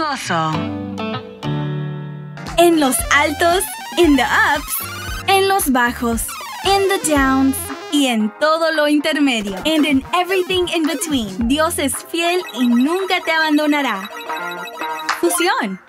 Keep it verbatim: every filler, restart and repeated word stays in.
gozo. En los altos, in the ups, en los bajos, in the downs y en todo lo intermedio. And in everything in between. Dios es fiel y nunca te abandonará. Fusión.